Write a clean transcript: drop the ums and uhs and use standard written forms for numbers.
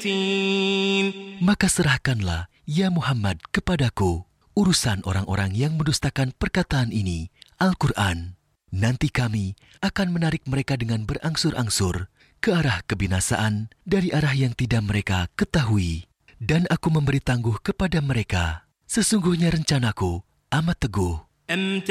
ميتين. Maka serahkanlah, ya Muhammad, kepadaku urusan orang-orang yang mendustakan perkataan ini, Al-Quran. Nanti kami akan menarik mereka dengan berangsur-angsur ke arah kebinasaan dari arah yang tidak mereka ketahui. Dan aku memberi tangguh kepada mereka. Sesungguhnya rencanaku amat teguh.